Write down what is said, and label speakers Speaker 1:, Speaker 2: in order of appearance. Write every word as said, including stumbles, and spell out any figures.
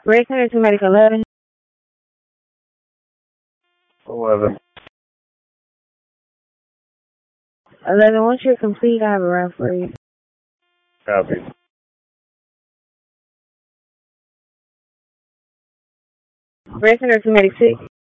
Speaker 1: Red Center to Medic eleven.
Speaker 2: eleven.
Speaker 1: eleven, once you're complete, I have a route for you.
Speaker 2: Copy.
Speaker 1: Red Center to Medic six.